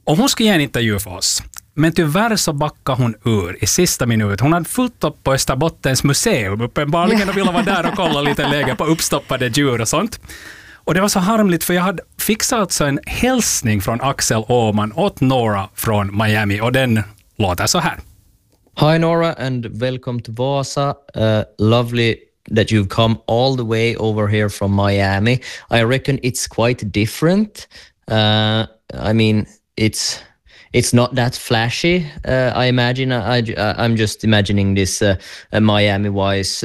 Och hon skulle ge en intervju för oss. Men tyvärr så backade hon ur i sista minut. Hon hade fullt upp på Österbottens museum uppenbarligen och ville vara där och kolla lite läge på uppstoppade djur och sånt. Och det var så harmligt för jag hade fixat alltså en hälsning från Axel Åhman åt Nora från Miami och den låter så här. Hi Nora and welcome to Vasa. Lovely that you've come all the way over here from Miami. I reckon it's quite different. I mean, it's not that flashy. I imagine. I'm just imagining this Miami-wise,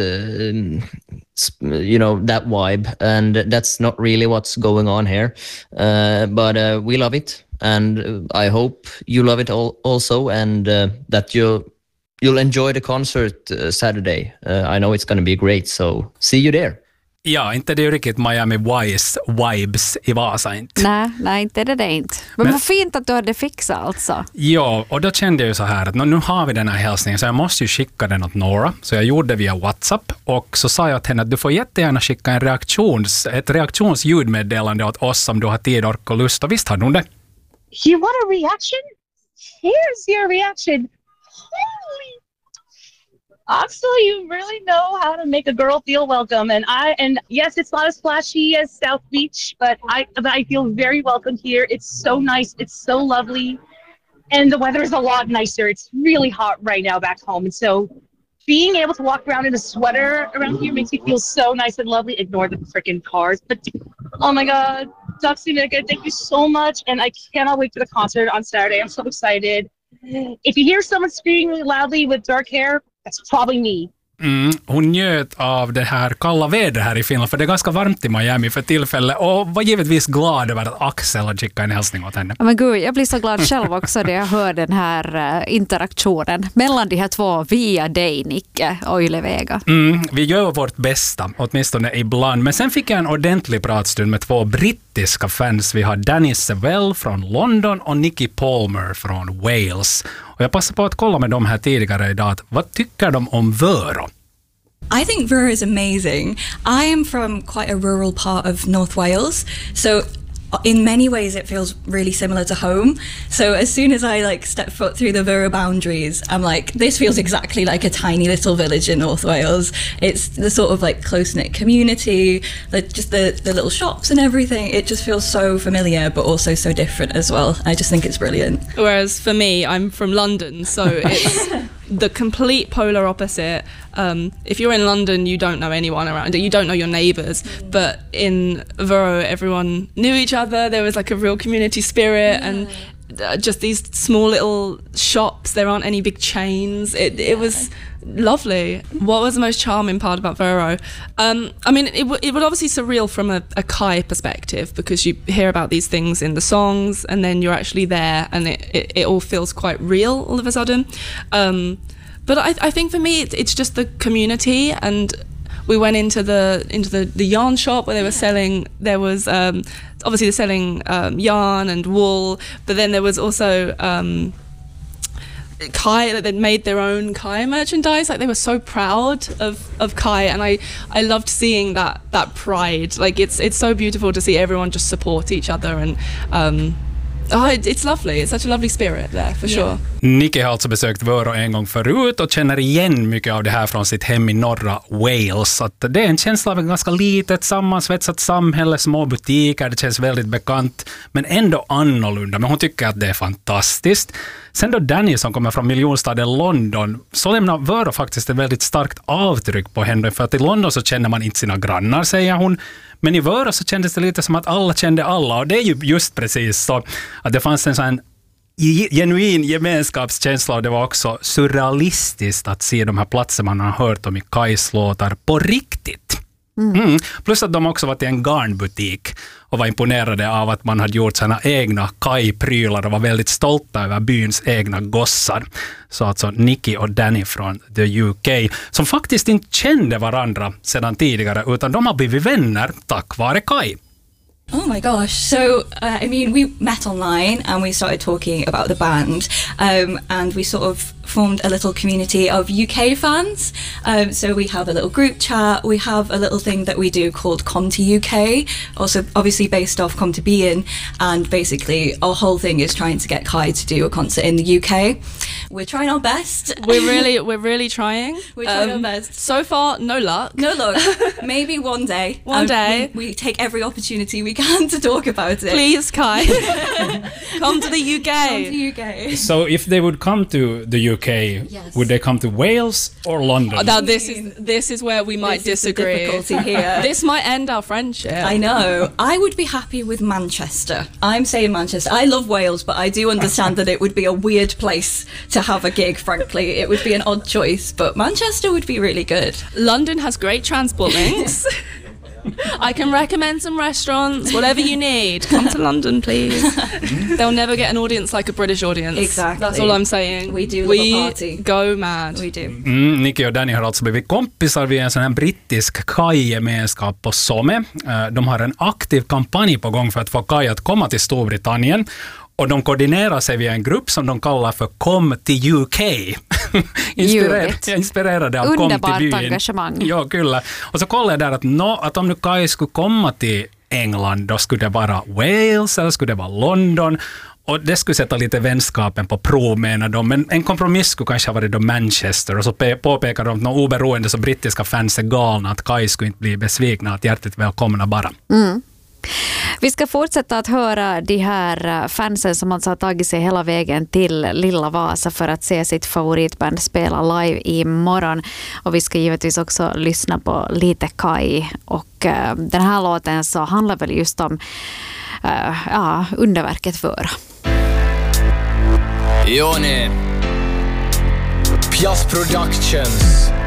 that vibe, and that's not really what's going on here. But we love it, and I hope you love it also, and that you'll enjoy the concert Saturday. I know it's going to be great, so see you there. Ja, inte det är riktigt Miami Vice vibes i Vasa inte. Nej, inte det inte. Men vad fint att du hade fixat alltså. Ja, och då kände jag ju så här att nu har vi den här hälsningen så jag måste ju skicka den åt Nora. Så jag gjorde det via WhatsApp och så sa jag till henne att du får jättegärna skicka ett reaktionsljudmeddelande åt oss om du har tid, ork och lust. Och visst har hon det. You want a reaction? Here's your reaction. Holy Axel, you really know how to make a girl feel welcome, and yes, it's not as flashy as South Beach, but I feel very welcome here. It's so nice, it's so lovely, and the weather is a lot nicer. It's really hot right now back home, and so being able to walk around in a sweater around here makes me feel so nice and lovely. Ignore the freaking cars, but oh my God, Duxie Nika, thank you so much, and I cannot wait for the concert on Saturday. I'm so excited. If you hear someone screaming really loudly with dark hair, that's probably me. Hon njöt av det här kalla vädret här i Finland, för det är ganska varmt i Miami för tillfället, och var givetvis glad över att Axel har skickat en hälsning åt henne. Men gud, jag blir så glad själv också när jag hör den här interaktionen mellan de här två via dig, Nicke och Yle Vega. Vi gör vårt bästa, åtminstone ibland. Men sen fick jag en ordentlig pratstund med två brittiska fans. Vi har Danny Sevell från London och Nicky Palmer från Wales. Och jag passade på att kolla med dem här tidigare idag. Vad tycker de om Vörå? I think Vörå is amazing. I am from quite a rural part of North Wales, so in many ways it feels really similar to home. So as soon as I step foot through the Vörå boundaries, I'm like, this feels exactly like a tiny little village in North Wales. It's the sort of close-knit community, just the little shops and everything. It just feels so familiar but also so different as well. I just think it's brilliant. Whereas for me, I'm from London, so it's the complete polar opposite. If you're in London, you don't know anyone around you, don't know your neighbours, but in Vörå everyone knew each other. There was a real community spirit, and just these small little shops. There aren't any big chains. It was lovely. What was the most charming part about Vörå? I mean, it would obviously surreal from a Kai perspective, because you hear about these things in the songs and then you're actually there and it all feels quite real all of a sudden. But I think for me it's just the community, and we went into the yarn shop where they were selling. There was obviously they're selling yarn and wool, but then there was also Kai, that they'd made their own Kai merchandise. They were so proud of Kai, and I loved seeing that pride. It's so beautiful to see everyone just support each other, and it's lovely. It's such a lovely spirit there, for sure. Nicky har alltså besökt Vörå en gång förut och känner igen mycket av det här från sitt hem i norra Wales. Så att det är en känsla av ett ganska litet, sammansvetsat samhälle, små butiker, det känns väldigt bekant, men ändå annorlunda. Men hon tycker att det är fantastiskt. Sen då Danny, som kommer från miljonstaden London, så lämnar Vörå faktiskt ett väldigt starkt avtryck på henne, för att i London så känner man inte sina grannar, säger hon. Men i Vörå så kändes det lite som att alla kände alla, och det är ju just precis så att det fanns en sån genuin gemenskapskänsla, och det var också surrealistiskt att se de här platserna man har hört om i Kais låtar på riktigt. Plus att de också var till en garnbutik och var imponerade av att man hade gjort sina egna Kai-prylar och var väldigt stolta över byns egna gossar. Så alltså Nicky och Danny från the UK, som faktiskt inte kände varandra sedan tidigare, utan de har blivit vänner tack vare Kai. Oh my gosh. So, I mean, we met online and we started talking about the band, and we sort of formed a little community of UK fans. So we have a little group chat. We have a little thing that we do called Come to UK, also obviously based off Come to Bein. And basically our whole thing is trying to get Kai to do a concert in the UK. We're trying our best. We're really trying. We're trying our best. So far, no luck. No luck. Maybe one day. One day. We take every opportunity we can to talk about it. Please, Kai, come to the UK. Come to the UK. So if they would come to the UK, Yes. would they come to Wales or London? Now this is where we might This is the disagree. difficulty here. This might end our friendship. I know. I would be happy with Manchester. I'm saying Manchester. I love Wales, but I do understand that it would be a weird place to have a gig, frankly. It would be an odd choice, but Manchester would be really good. London has great transport links. I can recommend some restaurants, whatever you need. Come to London, please. They'll never get an audience like a British audience. Exactly. That's all I'm saying. We do love a party. Go mad. We do. Nicky och Danny har alltså blivit kompisar via en sån här brittisk Kai-gemenskap på Some. De har en aktiv kampanj på gång för att få Kai att komma till Storbritannien. Och de koordinerar sig via en grupp som de kallar för Kom till UK. Inspirerade av Kom till Underbart byn. engagemang. Ja, kyllä. Och så kollade jag där att om nu Kai skulle komma till England, då skulle det vara Wales eller skulle det vara London. Och det skulle sätta lite vänskapen på prov, menar de. Men en kompromiss skulle kanske ha varit då Manchester. Och så påpekar de att någon oberoende så brittiska fans är galna, att Kai skulle inte bli besvikna, att hjärtligt välkomna bara. Mm. Vi ska fortsätta att höra de här fansen som alltså har tagit sig hela vägen till Lilla Vasa för att se sitt favoritband spela live imorgon. Och vi ska givetvis också lyssna på lite Kai. Och den här låten så handlar väl just om underverket Vöra. Joni, Piaf Productions.